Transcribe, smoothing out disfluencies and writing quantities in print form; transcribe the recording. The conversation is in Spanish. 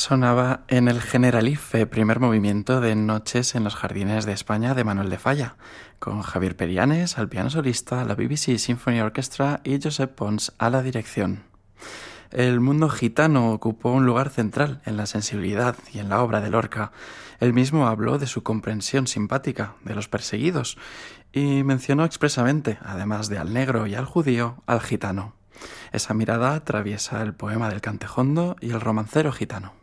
Sonaba en el Generalife, primer movimiento de Noches en los Jardines de España de Manuel de Falla, con Javier Perianes al piano solista, la BBC Symphony Orchestra y Josep Pons a la dirección. El mundo gitano ocupó un lugar central en la sensibilidad y en la obra de Lorca. Él mismo habló de su comprensión simpática de los perseguidos y mencionó expresamente, además de al negro y al judío, al gitano. Esa mirada atraviesa el poema del Cantejondo y el romancero gitano.